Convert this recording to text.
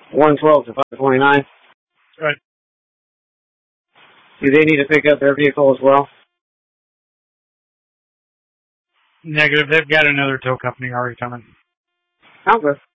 112 to 529. Right. Do they need to pick up their vehicle as well? Negative. They've got another tow company already coming. Okay.